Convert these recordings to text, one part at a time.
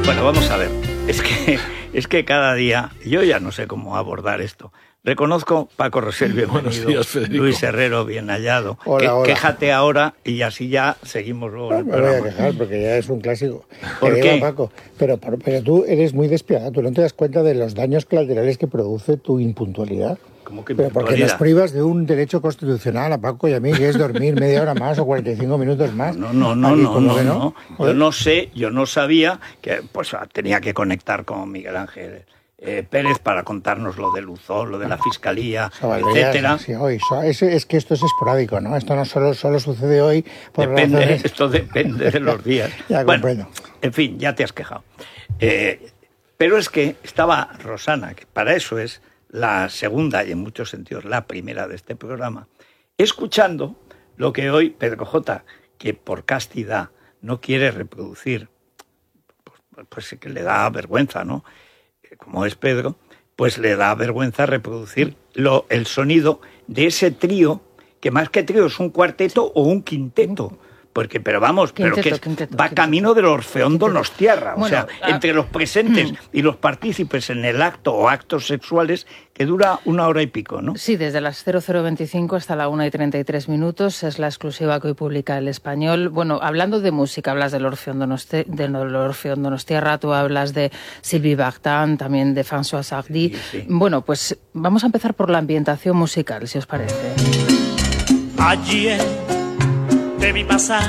Bueno, vamos a ver. Es que cada día, yo ya no sé cómo abordar esto. Reconozco, Paco Rosell, bienvenido. Buenos días, Federico. Luis Herrero, bien hallado. Hola. Quéjate ahora y así ya seguimos luego en el Me programa. voy a quejar porque ya es un clásico. ¿Por Te qué? digo, Paco, pero tú eres muy despiadado. Tú no te das cuenta de los daños colaterales que produce tu impuntualidad. ¿Cómo que Pero porque impuntualidad? nos privas de un derecho constitucional a Paco y a mí, que es dormir media hora más o 45 minutos más. No. Aquí, ¿cómo que no? Yo no sé, yo no sabía que pues tenía que conectar con Miguel Ángel Pérez para contarnos lo del UZO, lo de la Fiscalía, etcétera. Sí, hoy. Es que esto es esporádico, ¿no? Esto no solo sucede hoy por razones... Esto depende de los días. Ya comprendo. En fin, ya te has quejado. Pero es que estaba Rosana, que para eso es la segunda y en muchos sentidos la primera de este programa, escuchando lo que hoy Pedro J., que por castidad no quiere reproducir, pues que le da vergüenza, ¿no? Como es Pedro, pues le da vergüenza reproducir el sonido de ese trío, que más que trío es un cuarteto o un quinteto. Pero Quinteto. Va camino del Orfeón Donostiarra. Bueno, o sea, entre los presentes y los partícipes en el acto o actos sexuales, que dura 1 hora y pico, ¿no? Sí, desde las 00:25 hasta la 1:33 es la exclusiva que hoy publica El Español. Bueno, hablando de música, hablas del Orfeón Donostiarra, tú hablas de Sylvie Vartan, también de François Sardy. Sí. Bueno, pues vamos a empezar por la ambientación musical, si os parece. Ayer te vi pasar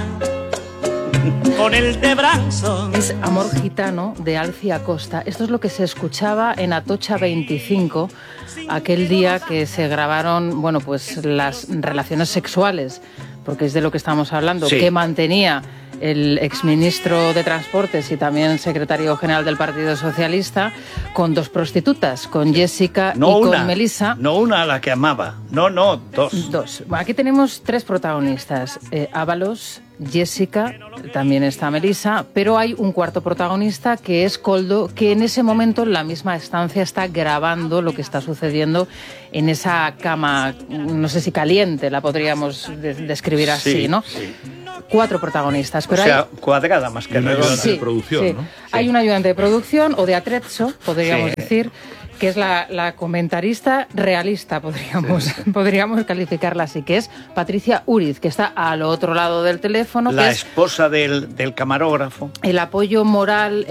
con el de Branson. Es Amor Gitano, de Alcia Costa. Esto es lo que se escuchaba en Atocha 25, aquel día que se grabaron, bueno, pues las relaciones sexuales, porque es de lo que estamos hablando, sí, que mantenía el exministro de Transportes y también secretario general del Partido Socialista, con 2 prostitutas, con Jessica y con Melissa. No una a la que amaba, no, 2. 2. Aquí tenemos 3 protagonistas, Ábalos, Jessica, también está Melissa, pero hay un cuarto protagonista que es Koldo, que en ese momento en la misma estancia está grabando lo que está sucediendo en esa cama, no sé si caliente, la podríamos describir así, sí, ¿no? Sí. 4 protagonistas. Pero cuadrada más que un ayudante de producción, sí. ¿no? Hay un ayudante de producción, o de atrezzo, podríamos decir, que es la comentarista realista, podríamos calificarla así, que es Patricia Úriz, que está al otro lado del teléfono. La que esposa del camarógrafo. El apoyo moral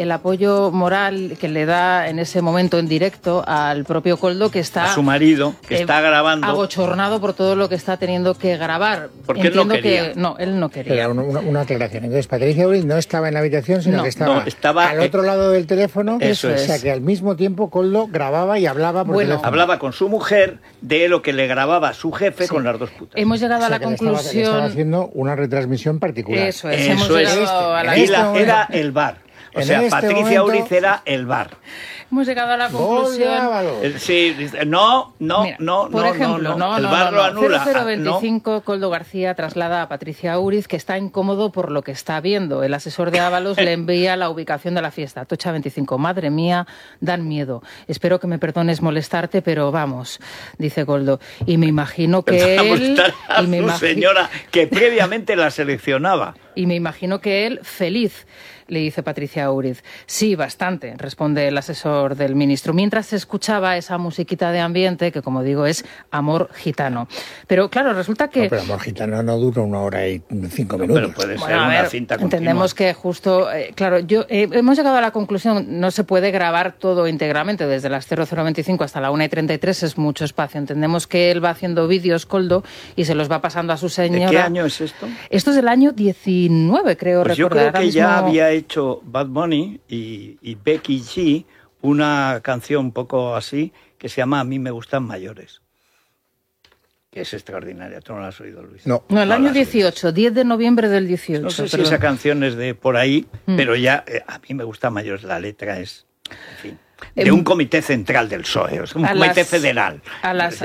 que le da en ese momento en directo al propio Koldo, que está... A su marido, que está grabando. Abochornado por todo lo que está teniendo que grabar. Porque Entiendo él no quería. No, él no quería. Pero una aclaración. Entonces, Patricia Úriz no estaba en la habitación, sino que estaba al otro lado del teléfono. Eso es. O sea, que al mismo tiempo Koldo grababa y hablaba por teléfono. Hablaba con su mujer de lo que le grababa su jefe con las 2 putas. Hemos llegado a la que conclusión... le estaba haciendo una retransmisión particular. Eso es. Hemos llegado a la era el bar. O sea, Patricia Úriz era el bar. Hemos llegado a la conclusión... Sí, no. Por ejemplo, el bar lo anula. 0025, Koldo García traslada a Patricia Úriz, que está incómodo por lo que está viendo. El asesor de Ábalos le envía la ubicación de la fiesta. Atocha 25. Madre mía, dan miedo. Espero que me perdones molestarte, pero vamos, dice Koldo. Y me imagino que señora, que previamente la seleccionaba. Y me imagino que él feliz, le dice Patricia Úriz. Sí, bastante, responde el asesor del ministro, mientras se escuchaba esa musiquita de ambiente que, como digo, es Amor Gitano. Pero claro, resulta que... No, pero Amor Gitano no dura 1 hora y 5 minutos. Pero puede ser una cinta continua. Entendemos que justo... claro, hemos llegado a la conclusión, no se puede grabar todo íntegramente, desde las 0025 hasta la 1:33 es mucho espacio. Entendemos que él va haciendo vídeos, Koldo, y se los va pasando a su señora. ¿De qué año es esto? Esto es del año 19, creo recordar. Yo creo que ya había hecho Bad Bunny y Becky G una canción un poco así que se llama A mí me gustan mayores, que es extraordinaria. ¿Tú no la has oído, Luis? No, el año 18, 10 de noviembre del 18. No sé si esa canción es de por ahí, pero ya A mí me gustan mayores, la letra es, en fin, de un comité central del PSOE, es un comité federal. A las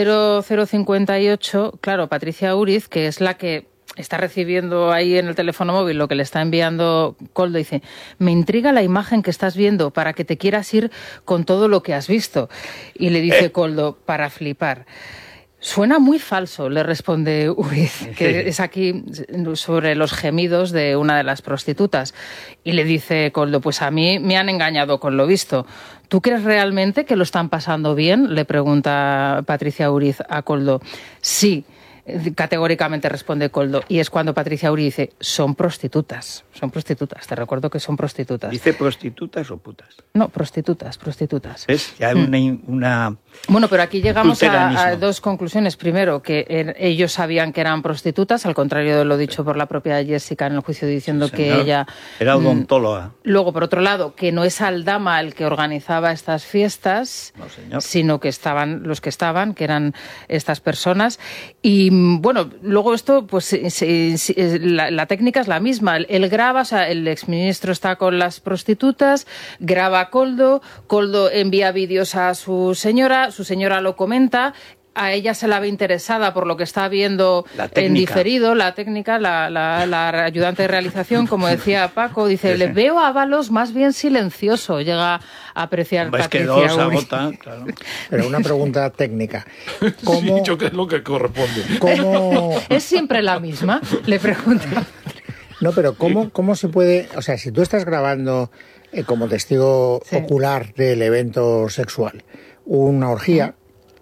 0058, claro, Patricia Úriz, que es la que está recibiendo ahí en el teléfono móvil lo que le está enviando Koldo, dice: me intriga la imagen que estás viendo para que te quieras ir con todo lo que has visto. Y le dice Koldo: para flipar. Suena muy falso, le responde Uriz, que es aquí sobre los gemidos de una de las prostitutas. Y le dice Koldo, pues a mí me han engañado con lo visto. ¿Tú crees realmente que lo están pasando bien?, le pregunta Patricia Uriz a Koldo. Sí, categóricamente responde Koldo. Y es cuando Patricia Uriz dice, son prostitutas, te recuerdo que son prostitutas. ¿Dice prostitutas o putas? No, prostitutas. ¿Ves? Ya hay una... Bueno, pero aquí llegamos a dos conclusiones. Primero, que ellos sabían que eran prostitutas, al contrario de lo dicho por la propia Jessica en el juicio, diciendo que ella... Era odontóloga. Luego, por otro lado, que no es Aldama el que organizaba estas fiestas, sino que estaban los que estaban, que eran estas personas. Y bueno, luego esto, pues la técnica es la misma. Él graba, o sea, el exministro está con las prostitutas, graba a Koldo envía vídeos a su señora lo comenta, a ella se la ve interesada por lo que está viendo en diferido, la técnica, la ayudante de realización, como decía Paco, dice, le veo a Ábalos más bien silencioso, llega a apreciar Patricia Uriz. Claro. Pero una pregunta técnica. ¿Cómo, sí, yo creo que es lo que corresponde. ¿Es siempre la misma? Le pregunto. No, pero ¿cómo se puede...? O sea, si tú estás grabando como testigo ocular del evento sexual una orgía,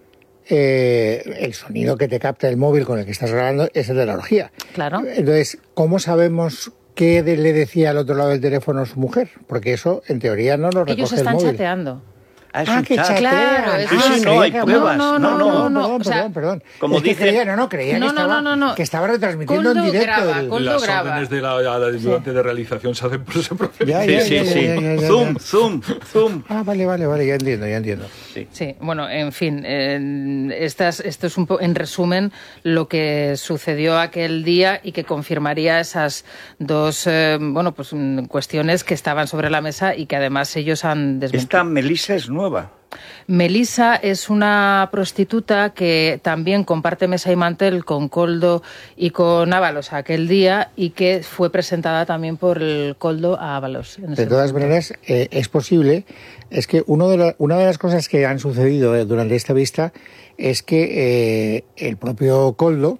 el sonido que te capta el móvil con el que estás grabando es el de la orgía. Claro. Entonces, ¿cómo sabemos qué le decía al otro lado del teléfono su mujer? Porque eso, en teoría, no lo recoge el móvil. Ellos están chateando. Que chatean. Claro, no hay pruebas. No, perdón. Como dice... creía que estaba retransmitiendo en directo. Las órdenes de la ayudante de realización se hacen por ese procedimiento. Zoom. Ah, vale, ya entiendo. Sí, bueno, en fin, esto es un poco, en resumen, lo que sucedió aquel día y que confirmaría esas dos cuestiones que estaban sobre la mesa y que además ellos han desmentido. Esta Melissa es nueva. Melissa es una prostituta que también comparte mesa y mantel con Koldo y con Ábalos aquel día y que fue presentada también por el Koldo a Ábalos. De todas maneras, es posible, es que una de las cosas que han sucedido durante esta vista es que el propio Koldo,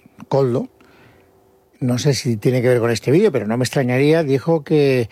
no sé si tiene que ver con este vídeo, pero no me extrañaría, dijo que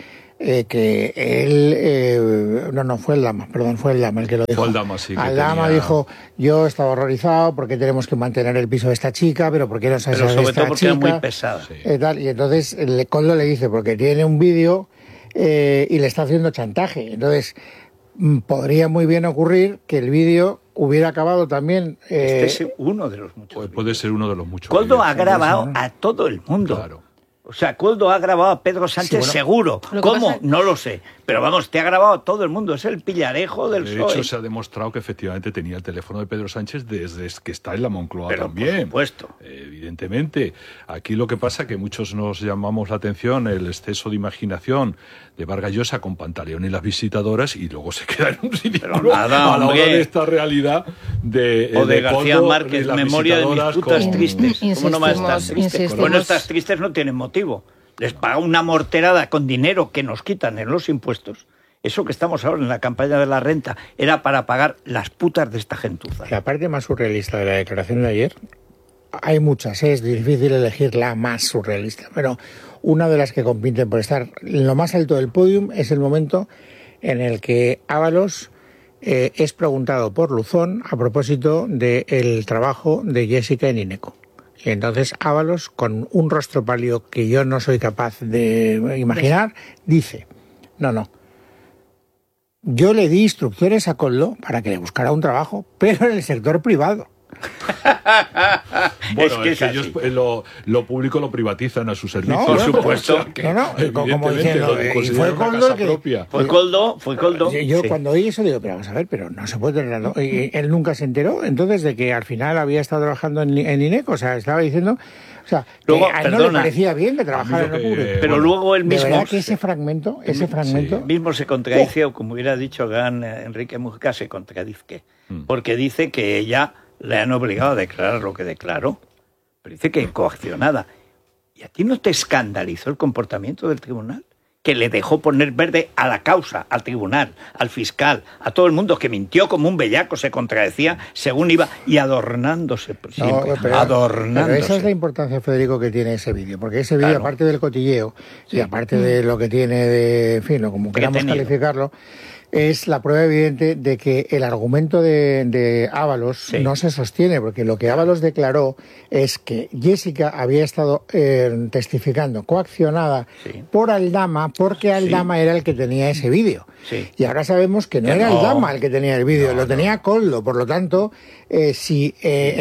él... fue el Dama el que lo dijo. Fue el Dama, sí. Dama dijo, yo estaba horrorizado porque tenemos que mantener el piso de esta chica, pero ¿por qué no se Pero sobre todo porque chica? es muy pesada. Sí. Y entonces Koldo le dice, porque tiene un vídeo y le está haciendo chantaje. Entonces, podría muy bien ocurrir que el vídeo hubiera acabado también... Este es uno de los muchos. Puede ser uno de los muchos. Koldo ha grabado a todo el mundo. Claro. O sea, Koldo ha grabado a Pedro Sánchez seguro. ¿Cómo? No lo sé. Pero vamos, te ha grabado a todo el mundo. Es el pillarejo del PSOE. De hecho, se ha demostrado que efectivamente tenía el teléfono de Pedro Sánchez desde que está en la Moncloa también. Por supuesto. Evidentemente. Aquí lo que pasa es que muchos nos llamamos la atención el exceso de imaginación de Vargas Llosa con Pantaleón y las visitadoras y luego se queda en un ridículo a la hora de esta realidad de García Koldo, Márquez, memoria de mis putas tristes. ¿Cómo no va a estar triste? Bueno, estas tristes no tienen motivo. Les paga una morterada con dinero que nos quitan en los impuestos. Eso que estamos ahora en la campaña de la renta era para pagar las putas de esta gentuza. La parte más surrealista de la declaración de ayer, hay muchas, es difícil elegir la más surrealista, pero una de las que compiten por estar en lo más alto del podium es el momento en el que Ábalos es preguntado por Luzón a propósito del trabajo de Jessica en Ineco. Y entonces Ábalos, con un rostro pálido que yo no soy capaz de imaginar, dice, no, yo le di instrucciones a Koldo para que le buscara un trabajo, pero en el sector privado. Bueno, es que ellos lo público lo privatizan a su servicio. Por supuesto. Como diciendo, fue Koldo que... Fue Koldo. Yo cuando oí eso digo, pero vamos a ver, pero no se puede tener... ¿no? Y él nunca se enteró, entonces, de que al final había estado trabajando en Ineco, o sea, estaba diciendo... O sea, luego, a él no le parecía bien que trabajara en lo público. Pero luego él mismo... De verdad que ese fragmento... mismo se contradice, o como hubiera dicho gran Enrique Mujica, se contradice. Porque dice que ella... le han obligado a declarar lo que declaró, pero dice que coaccionada. ¿Y a ti no te escandalizó el comportamiento del tribunal? que le dejó poner verde a la causa, al tribunal, al fiscal, a todo el mundo, que mintió como un bellaco, se contradecía según iba, y adornándose siempre, adornándose. Pero esa es la importancia, Federico, que tiene ese vídeo, porque ese vídeo, aparte del cotilleo, y aparte de lo que tiene de, en fin, como queramos calificarlo, es la prueba evidente de que el argumento de Ábalos no se sostiene, porque lo que Ábalos declaró es que Jessica había estado testificando coaccionada por Aldama, porque Aldama era el que tenía ese vídeo. Y ahora sabemos que no era Aldama el que tenía el vídeo, lo tenía Koldo. Por lo tanto, si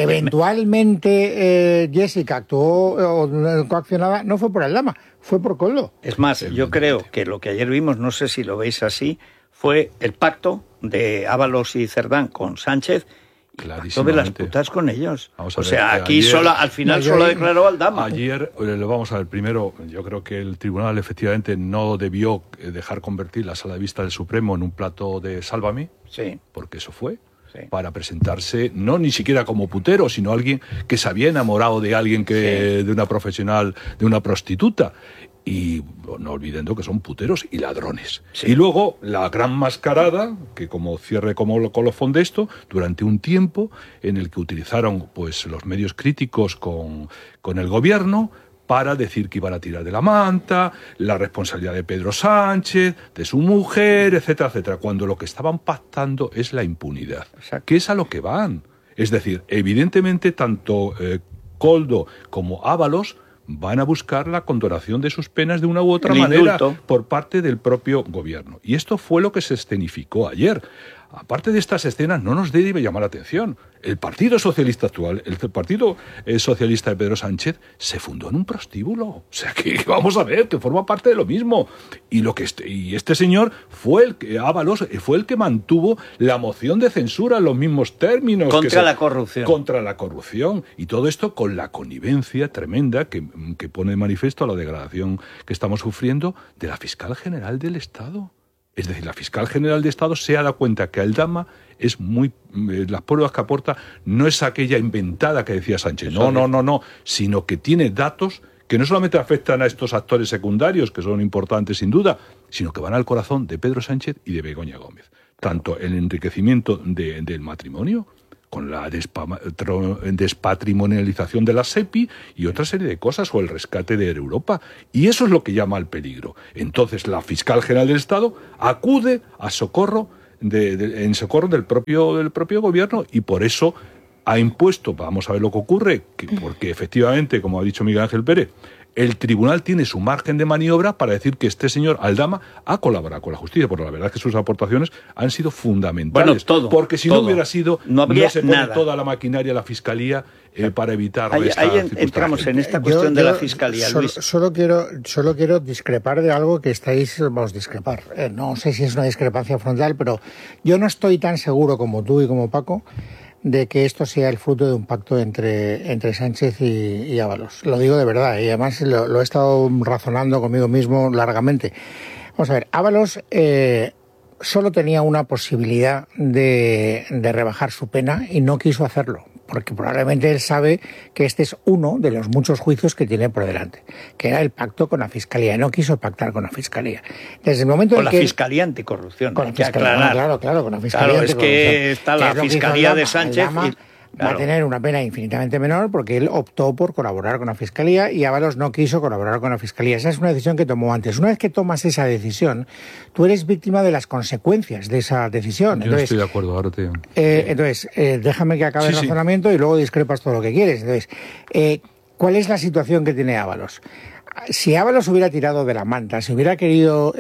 eventualmente Jessica actuó coaccionada, no fue por Aldama, fue por Koldo. Es más, yo creo que lo que ayer vimos, no sé si lo veis así, fue el pacto de Ábalos y Cerdán con Sánchez, y pacto de las putas con ellos. O sea, aquí ayer, al final solo declaró Aldama. Ayer, lo vamos a ver, primero, yo creo que el tribunal efectivamente no debió dejar convertir la sala de vista del Supremo en un plato de Sálvame, porque eso fue. Para presentarse, no ni siquiera como putero, sino alguien que se había enamorado de alguien de una profesional, de una prostituta. Y no olvidando que son puteros y ladrones. Y luego la gran mascarada, que como cierre como colofón de esto, durante un tiempo en el que utilizaron pues los medios críticos con el gobierno para decir que iban a tirar de la manta, la responsabilidad de Pedro Sánchez, de su mujer, etcétera, etcétera, cuando lo que estaban pactando es la impunidad, que es a lo que van. Es decir, evidentemente tanto Koldo como Ábalos van a buscar la condonación de sus penas de una u otra manera por parte del propio gobierno. Y esto fue lo que se escenificó ayer. Aparte de estas escenas, no nos debe llamar la atención. El Partido Socialista actual, el Partido Socialista de Pedro Sánchez, se fundó en un prostíbulo. O sea, que vamos a ver, que forma parte de lo mismo. Y este señor Ábalos, fue el que mantuvo la moción de censura en los mismos términos. Contra la corrupción. Contra la corrupción. Y todo esto con la connivencia tremenda que pone de manifiesto la degradación que estamos sufriendo de la fiscal general del Estado. Es decir, la fiscal general de Estado se ha dado cuenta que Aldama es las pruebas que aporta no es aquella inventada que decía Sánchez, no, sino que tiene datos que no solamente afectan a estos actores secundarios, que son importantes sin duda, sino que van al corazón de Pedro Sánchez y de Begoña Gómez. Tanto el enriquecimiento del matrimonio, con la despatrimonialización de la SEPI y otra serie de cosas, o el rescate de Europa. Y eso es lo que llama al peligro. Entonces la fiscal general del Estado acude a socorro en socorro del propio gobierno, y por eso ha impuesto, vamos a ver lo que ocurre, porque efectivamente, como ha dicho Miguel Ángel Pérez, el tribunal tiene su margen de maniobra para decir que este señor Aldama ha colaborado con la justicia, porque la verdad es que sus aportaciones han sido fundamentales. Bueno, porque si no hubiera sido, no se pone nada. Toda la maquinaria de la Fiscalía para evitar ahí entramos en esta cuestión de la Fiscalía, Luis. Solo quiero discrepar de algo que vamos a discrepar. No sé si es una discrepancia frontal, pero yo no estoy tan seguro como tú y como Paco de que esto sea el fruto de un pacto entre Sánchez y Ábalos. Lo digo de verdad, y además lo he estado razonando conmigo mismo largamente. Vamos a ver, Ábalos solo tenía una posibilidad de rebajar su pena y no quiso hacerlo, porque probablemente él sabe que este es uno de los muchos juicios que tiene por delante, que era el pacto con la Fiscalía. No quiso pactar con la Fiscalía. Desde el momento con la Fiscalía Anticorrupción, con la Fiscalía, claro, con la Fiscalía Anticorrupción. Es que está la Fiscalía de Sánchez va a tener una pena infinitamente menor porque él optó por colaborar con la Fiscalía y Ábalos no quiso colaborar con la Fiscalía. Esa es una decisión que tomó antes. Una vez que tomas esa decisión, tú eres víctima de las consecuencias de esa decisión. Yo no estoy de acuerdo, ahora te digo. Déjame que acabe el razonamiento y lugo discrepas todo lo que quieres. Entonces, ¿cuál es la situación que tiene Ábalos? Si Ábalos hubiera tirado de la manta, si hubiera querido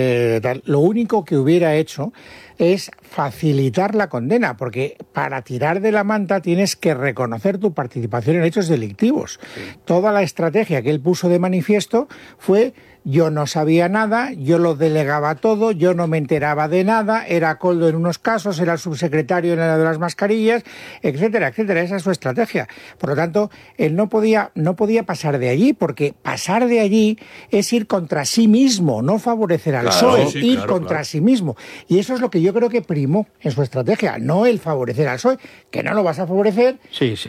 lo único que hubiera hecho es facilitar la condena, porque para tirar de la manta tienes que reconocer tu participación en hechos delictivos. Toda la estrategia que él puso de manifiesto fue: yo no sabía nada, yo lo delegaba todo, yo no me enteraba de nada, era Koldo en unos casos, era el subsecretario en la de las mascarillas, etcétera, etcétera. Esa es su estrategia. Por lo tanto, él no podía pasar de allí, porque pasar de allí es ir contra sí mismo, no favorecer al PSOE, ir contra sí mismo. Y eso es lo que yo creo que primó en su estrategia, no el favorecer al PSOE, que no lo vas a favorecer.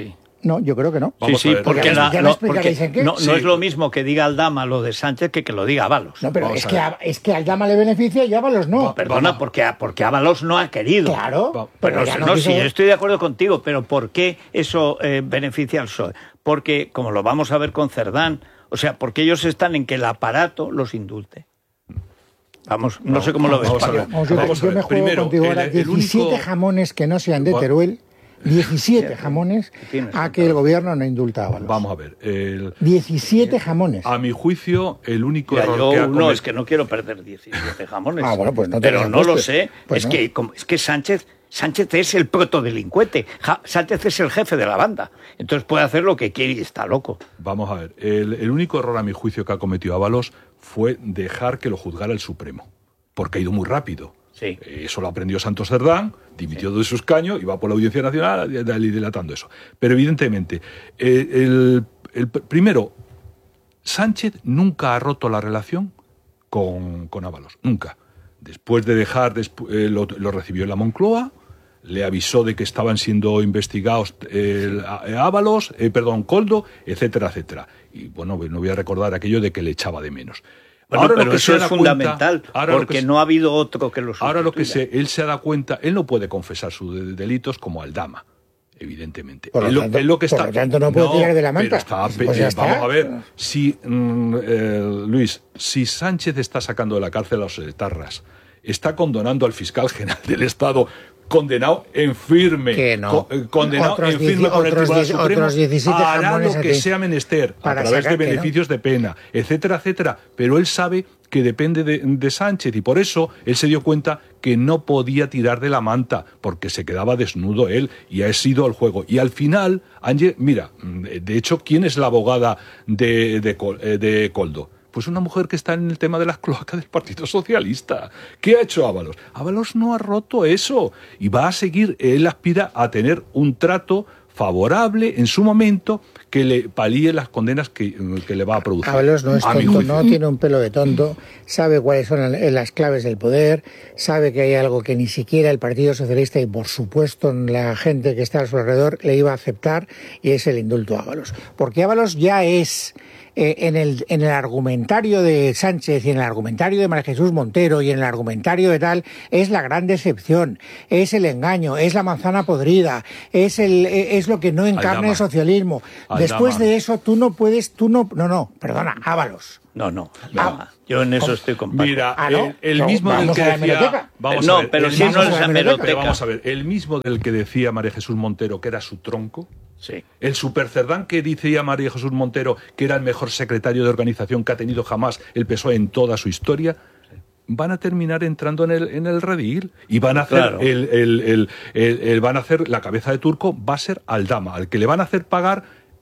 No, yo creo que no. Sí, porque no Sí. es lo mismo que diga Aldama lo de Sánchez que lo diga Ábalos. No, pero es que Aldama le beneficia y Ábalos no. Perdona, porque Ábalos no ha querido. Claro. Pero sí, yo estoy de acuerdo contigo, pero ¿por qué eso beneficia al PSOE? Porque, como lo vamos a ver con Cerdán, o sea, porque ellos están en que el aparato los indulte. Vamos, no sé cómo lo ves. Yo me juego contigo ahora 17 jamones que no sean de Teruel. 17 jamones a que el gobierno no indulta a Ábalos. Vamos a ver. 17 jamones. A mi juicio, el único error que ha cometido... es que no quiero perder 17 jamones. Bueno, pues no pero no lo sé. Pues es que Sánchez es el protodelincuente. Sánchez es el jefe de la banda. Entonces puede hacer lo que quiere y está loco. Vamos a ver. El único error, a mi juicio, que ha cometido Ábalos fue dejar que lo juzgara el Supremo. Porque ha ido muy rápido. Sí. Eso lo aprendió Santos Cerdán, dimitió de su escaño y va por la Audiencia Nacional dilatando eso. Pero evidentemente, primero, Sánchez nunca ha roto la relación con Ábalos, nunca. Después de dejar, lo recibió en la Moncloa, le avisó de que estaban siendo investigados Ábalos, Koldo, etcétera, etcétera. Y bueno, no voy a recordar aquello de que le echaba de menos. Bueno, pero eso es fundamental, porque no ha habido otro que lo sustituya. Ahora él se da cuenta, él no puede confesar sus delitos como Aldama, evidentemente. Por lo tanto, no puede tirar de la manta. Vamos a ver, Luis, si Sánchez está sacando de la cárcel a los etarras, está condonando al fiscal general del Estado, condenado en firme, que no. Condenado en firme por el Tribunal Supremo, hará lo que sea menester a través de beneficios de pena, etcétera, etcétera. Pero él sabe que depende de Sánchez y por eso él se dio cuenta que no podía tirar de la manta porque se quedaba desnudo él y ha sido el juego. Y al final, mira, de hecho, ¿quién es la abogada de Koldo? Pues una mujer que está en el tema de las cloacas del Partido Socialista. ¿Qué ha hecho Ábalos? Ábalos no ha roto eso y va a seguir, él aspira a tener un trato favorable en su momento que le palíe las condenas que le va a producir. Ábalos no es tonto, no tiene un pelo de tonto, sabe cuáles son las claves del poder, sabe que hay algo que ni siquiera el Partido Socialista y por supuesto la gente que está a su alrededor le iba a aceptar y es el indulto a Ábalos. Porque Ábalos ya es... En el argumentario de Sánchez y en el argumentario de María Jesús Montero y en el argumentario de tal, es la gran decepción, es el engaño, es la manzana podrida, es lo que no encarna el socialismo. Después de eso, perdona, Ábalos. No. Yo en eso estoy con Paco. Mira, el mismo del que decía... Vamos a ver, el mismo del que decía María Jesús Montero que era su tronco, sí. El supercerdán que decía María Jesús Montero que era el mejor secretario de organización que ha tenido jamás el PSOE en toda su historia, van a terminar entrando en el redil y van a hacer van a hacer la cabeza de turco, va a ser Aldama, al que le van a hacer pagar.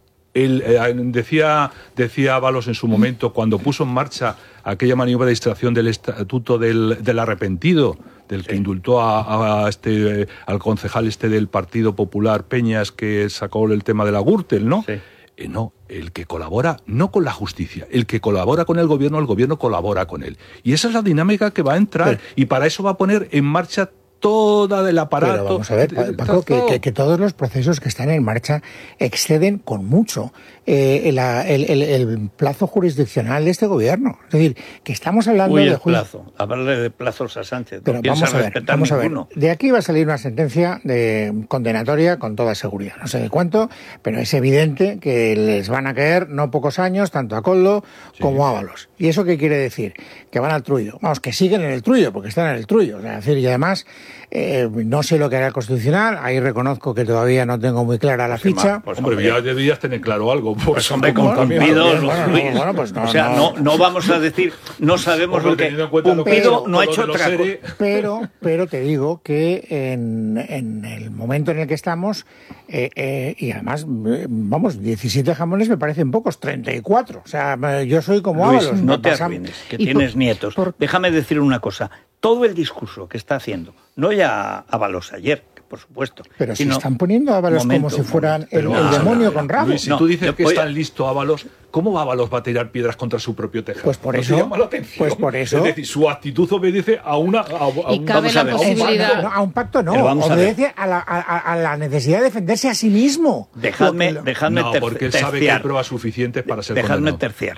Decía Ábalos en su momento, cuando puso en marcha aquella maniobra de distracción del estatuto del arrepentido, del que indultó al concejal del Partido Popular Peñas, que sacó el tema de la Gürtel, ¿no? Sí. No, el que colabora no con la justicia, el que colabora con el gobierno colabora con él. Y esa es la dinámica que va a entrar, y para eso va a poner en marcha toda el aparato. Pero vamos a ver, Paco, que todos los procesos que están en marcha exceden con mucho el plazo jurisdiccional de este gobierno. Es decir, que estamos hablando de plazo. Hablarle de plazos a Sánchez. Pero vamos a ver. De aquí va a salir una sentencia condenatoria con toda seguridad. No sé de cuánto, pero es evidente que les van a caer no pocos años, tanto a Koldo como a Ábalos. ¿Y eso qué quiere decir? Que van al trullo. Vamos, que siguen en el trullo, porque están en el trullo. O sea, es decir, y además... no sé lo que hará el Constitucional, ahí reconozco que todavía no tengo muy clara la ficha. Pues hombre, ya deberías tener claro algo. Pues hombre, con Pumpido, no vamos a decir, no sabemos lo que... Pumpido no ha hecho otra cosa. Pero te digo que en el momento en el que estamos, y además, 17 jamones me parecen pocos, 34. O sea, yo soy como Luis, Ábalos. no te arruines, que tienes nietos. Déjame decir una cosa. Todo el discurso que está haciendo, no ya Ábalos ayer, por supuesto. Pero si están poniendo a Ábalos como si fueran el demonio con rabo. Luis, si tú dices que está listo Ábalos, ¿cómo Ábalos va a tirar piedras contra su propio tejado? Pues por eso. Llama la atención. Pues por eso. Es decir, su actitud obedece a un pacto, no. Obedece a la necesidad de defenderse a sí mismo. Dejadme no, porque él sabe que hay pruebas suficientes para ser condenado. Dejadme terciar.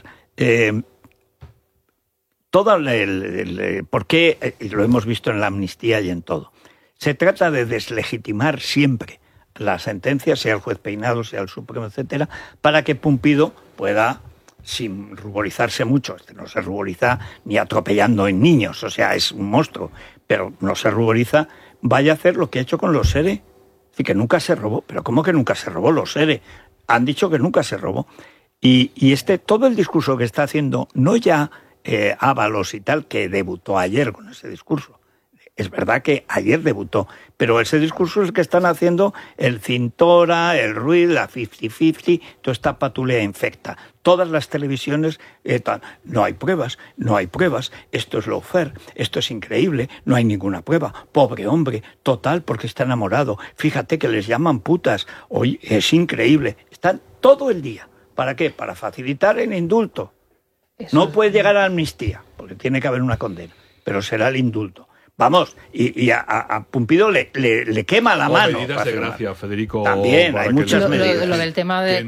¿Por qué? Lo hemos visto en la amnistía y en todo. Se trata de deslegitimar siempre la sentencia, sea el juez Peinado, sea el Supremo, etcétera, para que Pumpido pueda, sin ruborizarse mucho, no se ruboriza ni atropellando en niños, o sea, es un monstruo, pero no se ruboriza, vaya a hacer lo que ha hecho con los SERE. Es decir, que nunca se robó. ¿Pero cómo que nunca se robó? Los SERE han dicho que nunca se robó. Y todo el discurso que está haciendo, no ya Ábalos y tal, que debutó ayer con ese discurso. Es verdad que ayer debutó, pero ese discurso es el que están haciendo el Cintora, el Ruiz, la 50-50, toda esta patulea infecta. Todas las televisiones, no hay pruebas, esto es lawfare, esto es increíble, no hay ninguna prueba, pobre hombre, total, porque está enamorado, fíjate que les llaman putas, hoy es increíble, están todo el día. ¿Para qué? Para facilitar el indulto. No puede llegar a la amnistía, porque tiene que haber una condena, pero será el indulto. Vamos, y a Pumpido le quema la mano. Medidas de gracia, Federico. También, hay muchas medidas. Lo del tema de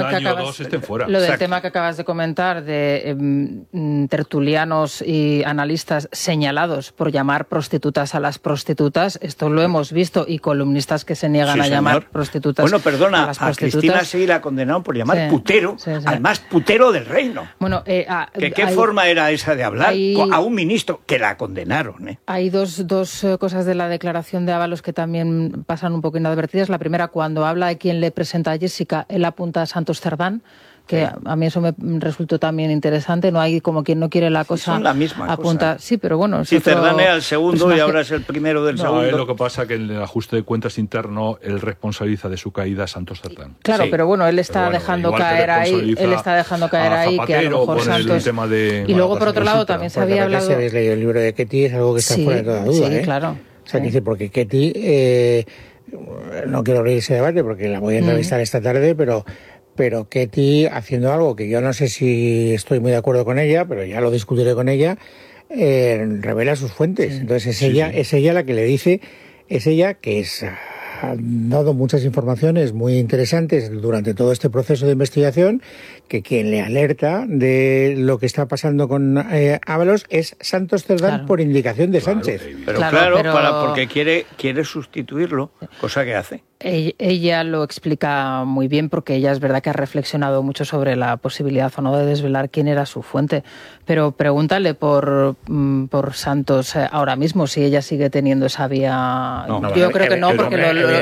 tema que acabas de comentar, de tertulianos y analistas señalados por llamar prostitutas a las prostitutas, esto lo hemos visto, y columnistas que se niegan a llamar prostitutas a las prostitutas. A Cristina sí la condenaron por llamar putero, al más putero del reino. Bueno, ¿Qué forma era esa de hablar a un ministro? Que la condenaron, Hay dos cosas de la declaración de Ábalos que también pasan un poco inadvertidas. La primera, cuando habla de quien le presenta a Jessica, él apunta a Santos Cerdán, que a mí eso me resultó también interesante. No hay como quien no quiere la cosa. Son la misma apunta cosa. Sí, pero bueno. Sí, Cerdán era el segundo y ahora es el primero del segundo. Es lo que pasa que en el ajuste de cuentas interno él responsabiliza de su caída a Santos Cerdán. Claro, pero bueno, él está dejando caer ahí. Él está dejando caer ahí que a lo mejor Santos. Y luego por otro lado también se había hablado. Si habéis leído el libro de Ketty, es algo que está fuera de toda duda. Sí, claro. O sea, que decir, porque Ketty, no quiero abrir ese debate porque la voy a entrevistar esta tarde, pero Ketty haciendo algo que yo no sé si estoy muy de acuerdo con ella, pero ya lo discutiré con ella, revela sus fuentes. Sí. Entonces es ella la que le dice, es ella que ha dado muchas informaciones muy interesantes durante todo este proceso de investigación, que quien le alerta de lo que está pasando con Ábalos es Santos Cerdán, por indicación de Sánchez. Porque quiere sustituirlo, cosa que hace. Ella lo explica muy bien, porque ella es verdad que ha reflexionado mucho sobre la posibilidad o no de desvelar quién era su fuente, pero pregúntale por Santos ahora mismo si ella sigue teniendo esa vía. Yo creo que no, porque